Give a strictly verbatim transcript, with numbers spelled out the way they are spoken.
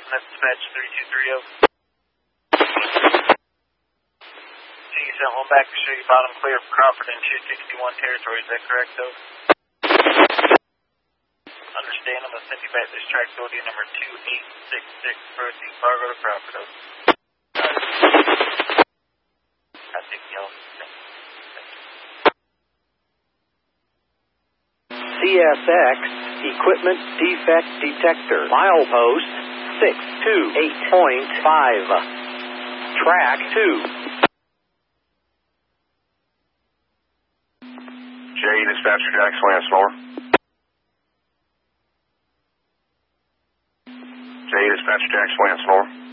That's dispatch three two three zero. So you sent one back to show you bottom clear for Crawford in two sixty-one territory. Is that correct, though? Understand. I'm going to send you back this trackability number two eight six six. Proceed cargo to Crawford. Over. I think y'all. C S X Equipment Defect Detector. Milepost six two eight point five. Track two. J, dispatcher Jack Lance Moore. J, dispatcher Jack Lance Moore.